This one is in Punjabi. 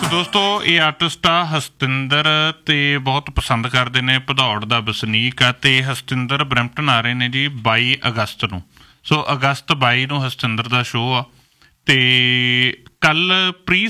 ਦੋਸਤੋ ਇਹ ਆਰਟਿਸਟ ਆ ਹਸਤਿੰਦਰ ਤੇ ਬਹੁਤ ਪਸੰਦ ਕਰਦੇ ਨੇ, ਭਦੌੜ ਦਾ ਵਸਨੀਕ ਆ ਤੇ ਹਸਤਿੰਦਰ ਬਰੈਂਪਟਨ ਆ ਰਹੇ ਨੇ ਜੀ 22 ਅਗਸਤ ਨੂੰ। ਸੋ ਅਗਸਤ 22 ਨੂੰ ਹਸਤਿੰਦਰ ਦਾ ਸ਼ੋਅ ਆ ਤੇ ਕੱਲ ਪ੍ਰੀ